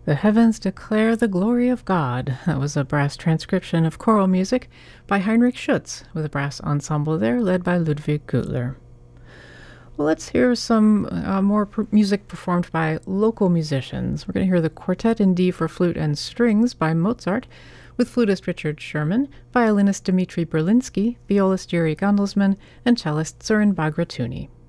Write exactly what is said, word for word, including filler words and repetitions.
The heavens declare the glory of God. That was a brass transcription of choral music by Heinrich Schütz, with a brass ensemble there led by Ludwig Gutler. Well, let's hear some uh, more pr- music performed by local musicians. We're going to hear the Quartet in D for Flute and Strings by Mozart, with flutist Richard Sherman, violinist Dmitri Berlinsky, violist Yuri Gondelsman, and cellist Søren Bagratuni.